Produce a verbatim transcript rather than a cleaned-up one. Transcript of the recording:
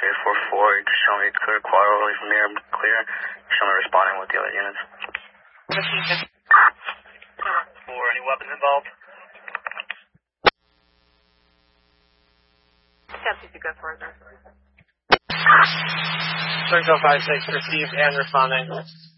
three four four, you just show me clear quad away from here, clear. Show me responding with the other units. Four, any weapons involved? Attempting to go further. Circle five six received and responding.